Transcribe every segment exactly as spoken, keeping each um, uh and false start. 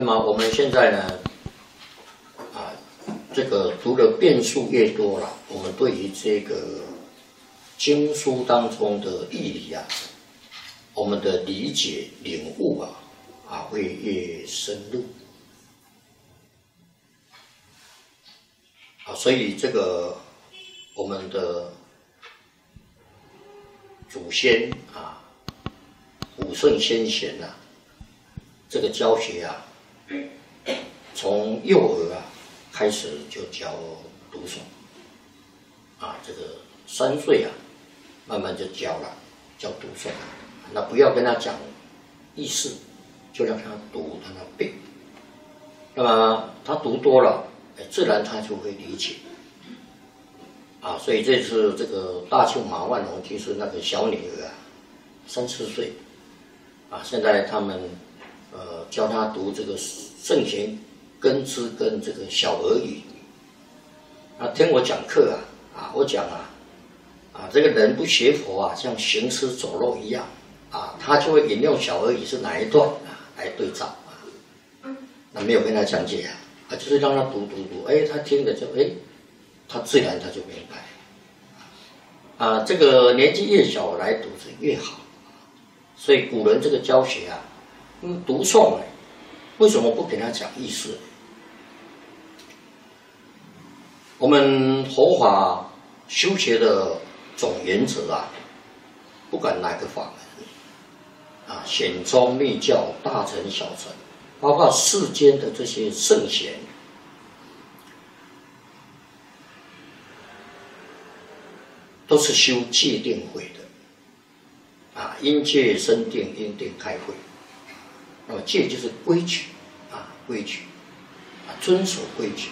那么我们现在呢，啊，这个读的遍数越多了，我们对于这个经书当中的义理啊，我们的理解领悟啊，啊会越深入。啊，所以这个我们的祖先啊，武圣先贤呐、啊，这个教学啊。从幼儿啊开始就教读诵，啊，这个三岁啊，慢慢就教了，教读诵。那不要跟他讲意思，就让他读，让他背。那么他读多了，哎，自然他就会理解。啊，所以这次这个大庆马万龙就是那个小女儿啊，三四岁，啊，现在他们。呃，教他读这个圣贤根之跟这个小儿语。啊，听我讲课啊，啊，我讲啊，啊，这个人不学佛啊，像行尸走肉一样啊，他就会引用小儿语是哪一段啊来对照啊。那没有跟他讲解啊，啊，就是让他读读读，哎，他听了就哎，他自然他就明白。啊，这个年纪越小来读是越好，所以古人这个教学啊。嗯，读诵哎，为什么不给他讲意思？我们佛法修学的总原则啊，不管哪个法门啊，显宗密教、大乘小乘，包括世间的这些圣贤，都是修戒定慧的啊，因戒生定，因定开慧。那么戒就是规矩啊，规矩啊，遵守规矩。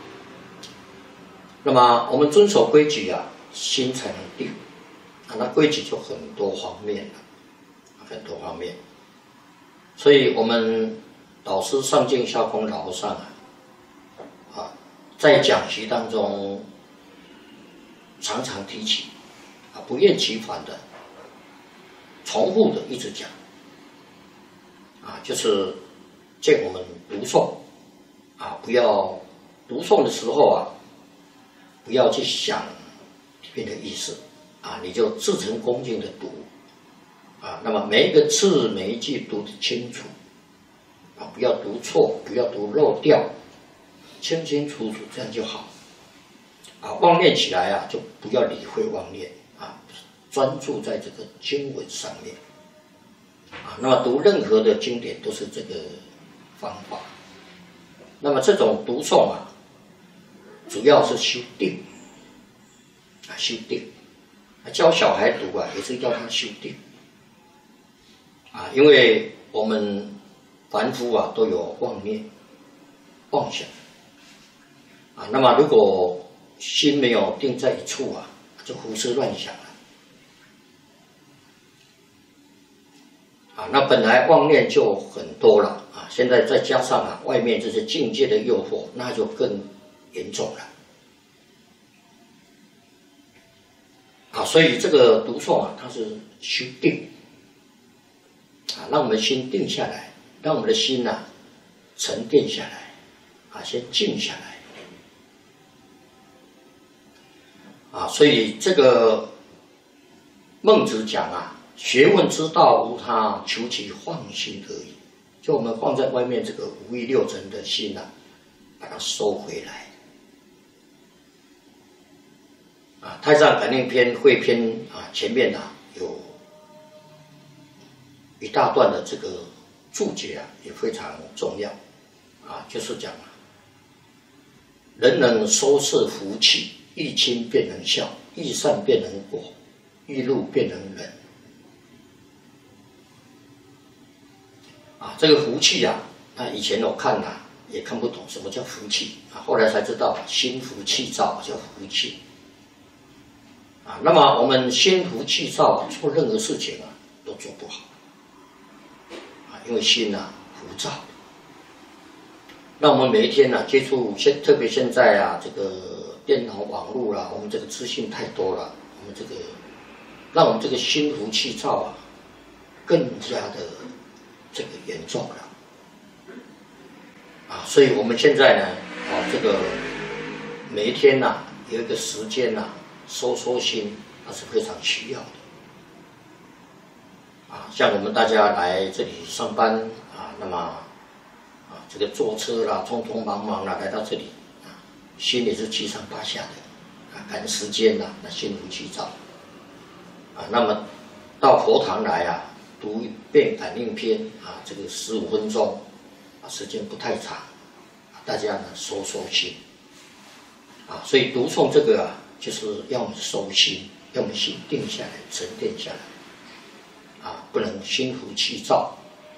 那么我们遵守规矩啊，心才能定啊。那规矩就很多方面了，很多方面。所以我们导师上敬下空老和尚啊，啊，在讲习当中常常提起啊，不厌其烦的、重复的一直讲。啊，就是见我们读诵啊，不要读诵的时候啊，不要去想里面的意思啊，你就至诚恭敬的读啊。那么每一个字每一句读得清楚啊，不要读错，不要读漏掉，清清楚楚，这样就好啊。妄念起来啊，就不要理会妄念啊，专注在这个经文上面。啊，那么读任何的经典都是这个方法。那么这种读诵啊，主要是修定啊，修定。教小孩读啊，也是要他修定啊，因为我们凡夫啊都有妄念、妄想啊。那么如果心没有定在一处啊，就胡思乱想了。啊，那本来妄念就很多了啊，现在再加上啊外面这些境界的诱惑，那就更严重了。啊，所以这个读诵啊，它是修定啊，让我们心定下来，让我们的心呐、啊、沉淀下来，啊，先静下来。啊，所以这个孟子讲啊。学问之道无他，求其放心而已。就我们放在外面这个五欲六尘的心啊，把它收回来。啊，《太上感应篇》汇篇啊，前面啊有一大段的这个注解啊，也非常重要啊，就是讲啊，人能收摄福气，欲亲便能孝，欲善便能果，欲怒便能忍。啊，这个福气啊，那以前我看啊也看不懂什么叫福气啊，后来才知道心浮气躁叫福气啊。那么我们心浮气躁啊，做任何事情啊都做不好啊，因为心啊浮躁。那我们每一天呢、啊、接触现，特别现在啊这个电脑网络啦、啊，我们这个资讯太多了，我们这个让我们这个心浮气躁啊更加的。这个严重了啊，所以我们现在呢，啊，这个每一天呐、啊，有一个时间呐、啊，收收心，那是非常需要的。啊，像我们大家来这里上班啊，那么啊，这个坐车啦，匆匆忙忙啦，来到这里啊，心里是七上八下的，啊，赶时间啦，那心浮气躁。啊，那么到佛堂来啊，读一遍感应篇啊，这个十五分钟，啊，时间不太长，啊，大家呢收收心。啊，所以读诵这个啊，就是要我们收心，要我们心定下来，沉淀下来，啊，不能心浮气躁。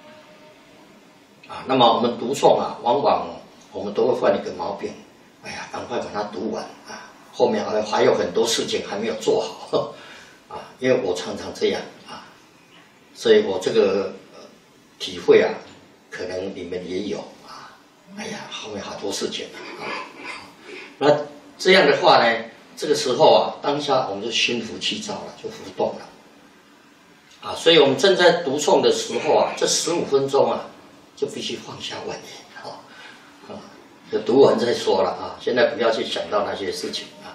啊，那么我们读诵啊，往往我们都会犯一个毛病，哎呀，赶快把它读完啊，后面还还有很多事情还没有做好，啊，因为我常常这样啊，所以我这个、呃、体会啊，可能你们也有啊，哎呀，后面好多事情啊，那这样的话呢，这个时候啊，当下我们就心浮气躁了，就浮动了，啊，所以我们正在读诵的时候啊，这十五分钟啊，就必须放下万念，啊，啊，就读完再说了啊，现在不要去想到那些事情啊，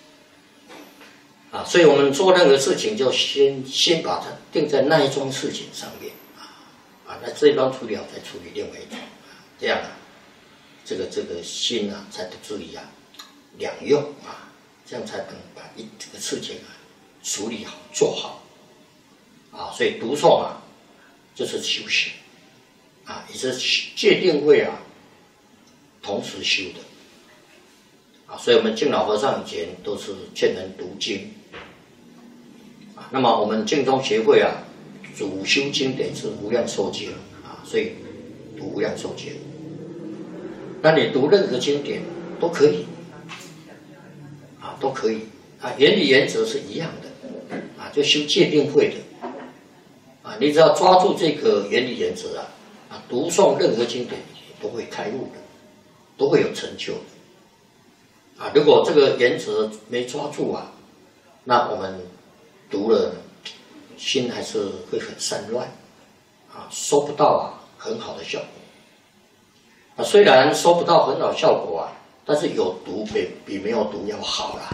啊，所以我们做任何事情就先先把它定在那一桩事情上面啊，啊，那这一桩处理好再处理另外一桩，这样啊，这个这个心啊才不至于啊两用啊，这样才能把一这个事情啊处理好做好啊，所以读诵啊就是修行。啊，也是戒定慧啊，同时修的啊，所以我们净老和尚以前都是劝人读经啊。那么我们净宗协会啊，主修经典是无量寿经啊，所以读无量寿经。那你读任何经典都可以啊，都可以啊，原理原则是一样的啊，就修戒定慧的啊，你只要抓住这个原理原则啊。啊，读诵任何经典都会开悟的，都会有成就的。啊，如果这个原则没抓住啊，那我们读了，心还是会很散乱，啊，收不到啊很好的效果。啊，虽然收不到很好效果啊，但是有读比比没有读要好啦。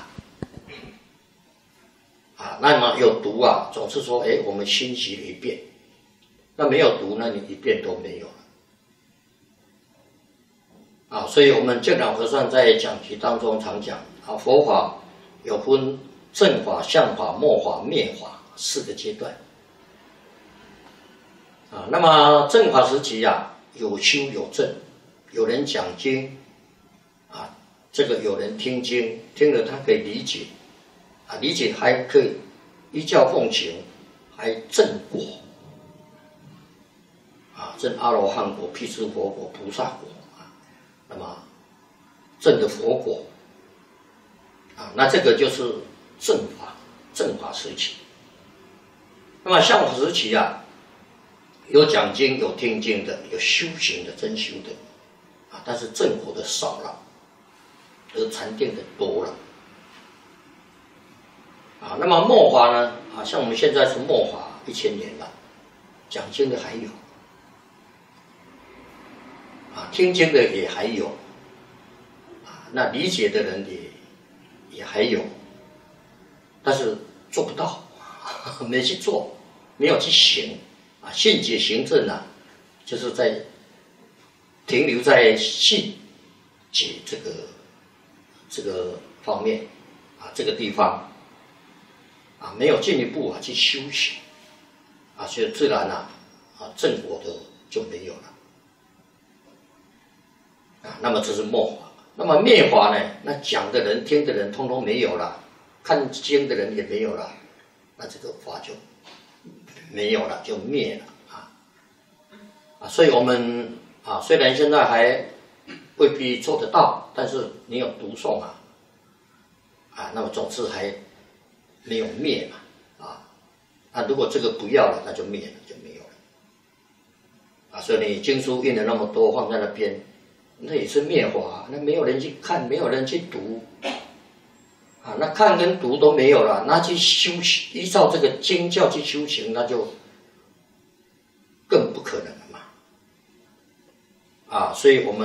啊，那么有读啊，总是说，哎，我们心习了一遍。那没有读，那你一遍都没有了啊！所以我们净老和尚在讲题当中常讲啊，佛法有分正法、相法、末法、灭法四个阶段啊。那么正法时期啊，有修有证，有人讲经啊，这个有人听经，听了他可以理解啊，理解还可以依教奉行，还正果。啊，证阿罗汉果、辟支佛果、菩萨果啊，那么证的佛果啊，那这个就是正法，正法时期。那么相法时期啊，有讲经、有听经的，有修行的、真修的啊，但是正果的少了，而禅定的多了啊。那么末法呢？啊，像我们现在是末法一千年了，讲经的还有。啊，听经的也还有，啊，那理解的人也也还有，但是做不到，没去做，没有去行，啊，信解行证啊，就是在停留在信解这个这个方面，啊，这个地方，啊，没有进一步啊去修行，啊，所以自然啊，啊，正果的就没有了。啊，那么这是末法。那么灭法呢？那讲的人、听的人，通通没有了，看经的人也没有了，那这个法就没有了，就灭了啊！啊，所以我们啊，虽然现在还未必做得到，但是你有读诵啊，啊，那么总是还没有灭嘛，啊，那如果这个不要了，那就灭了，就没有了。啊，所以你经书印了那么多，放在那边。那也是灭法，那没有人去看，没有人去读，啊，那看跟读都没有了，那去修行，依照这个经教去修行，那就更不可能了嘛，啊，所以我们